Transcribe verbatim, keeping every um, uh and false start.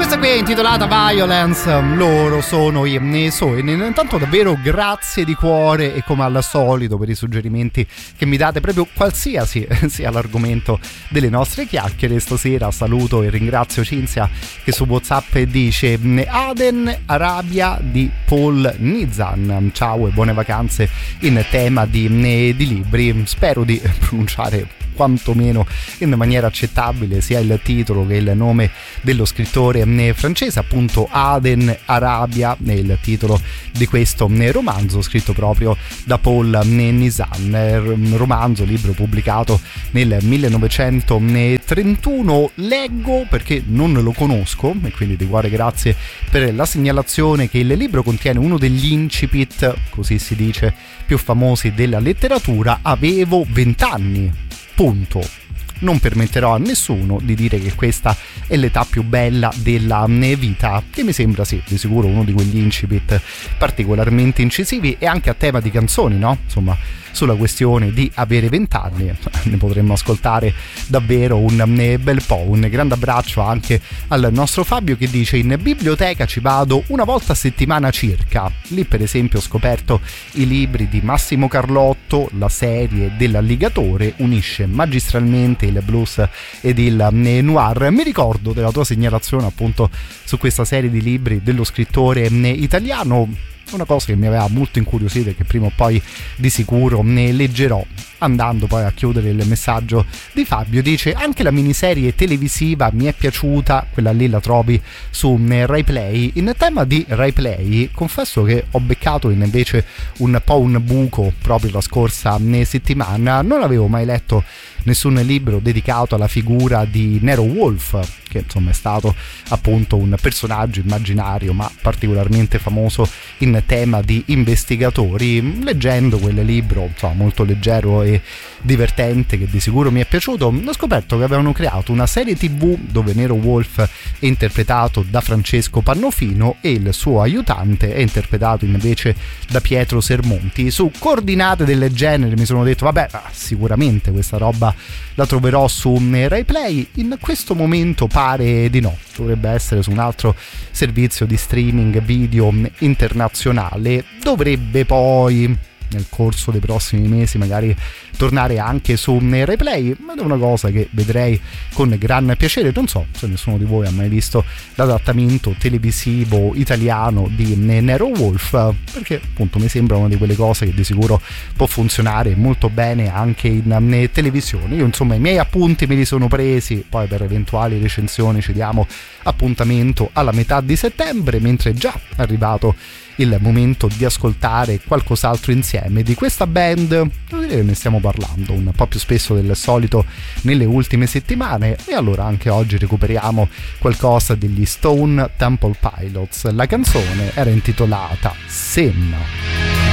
Questa qui è intitolata Violence, loro sono i Soin. Intanto davvero grazie di cuore e come al solito per i suggerimenti che mi date, proprio qualsiasi sia l'argomento delle nostre chiacchiere. Stasera saluto e ringrazio Cinzia che su WhatsApp dice Aden Arabia di Paul Nizan, ciao e buone vacanze in tema di, di libri. Spero di pronunciare quantomeno in maniera accettabile sia il titolo che il nome dello scrittore francese, appunto Aden Arabia è il titolo di questo romanzo scritto proprio da Paul Nizan, romanzo, libro pubblicato nel millenovecentotrentuno. Leggo perché non lo conosco e quindi di cuore grazie per la segnalazione che il libro contiene uno degli incipit, così si dice, più famosi della letteratura. Avevo vent'anni. Punto. Non permetterò a nessuno di dire che questa è l'età più bella della vita, che mi sembra sì, di sicuro uno di quegli incipit particolarmente incisivi e anche a tema di canzoni, no? Insomma, sulla questione di avere vent'anni ne potremmo ascoltare davvero un bel po'. Un grande abbraccio anche al nostro Fabio che dice: in biblioteca ci vado una volta a settimana circa. Lì per esempio ho scoperto i libri di Massimo Carlotto, la serie dell'Alligatore unisce magistralmente il blues ed il noir. Mi ricordo della tua segnalazione appunto su questa serie di libri dello scrittore italiano, una cosa che mi aveva molto incuriosito e che prima o poi di sicuro ne leggerò. Andando poi a chiudere il messaggio di Fabio, dice: anche la miniserie televisiva mi è piaciuta, quella lì la trovi su Rai Play. In tema di Rai Play confesso che ho beccato invece un po' un buco proprio la scorsa settimana. Non avevo mai letto nessun libro dedicato alla figura di Nero Wolfe, che insomma è stato appunto un personaggio immaginario ma particolarmente famoso in tema di investigatori. Leggendo quel libro, insomma, molto leggero e divertente, che di sicuro mi è piaciuto, ho scoperto che avevano creato una serie tv dove Nero Wolfe è interpretato da Francesco Pannofino e il suo aiutante è interpretato invece da Pietro Sermonti. Su coordinate del genere mi sono detto vabbè, sicuramente questa roba la troverò su Rai Play. In questo momento pare di no, dovrebbe essere su un altro servizio di streaming video internazionale. Dovrebbe poi nel corso dei prossimi mesi magari tornare anche su Rai Play, ma è una cosa che vedrei con gran piacere. Non so se nessuno di voi ha mai visto l'adattamento televisivo italiano di Nero Wolfe, perché appunto mi sembra una di quelle cose che di sicuro può funzionare molto bene anche in televisione. Io insomma i miei appunti me li sono presi, poi per eventuali recensioni ci diamo appuntamento alla metà di settembre, mentre è già arrivato il momento di ascoltare qualcos'altro insieme di questa band. Devo dire che ne stiamo parlando un po' più spesso del solito nelle ultime settimane, e allora anche oggi recuperiamo qualcosa degli Stone Temple Pilots. La canzone era intitolata Sin.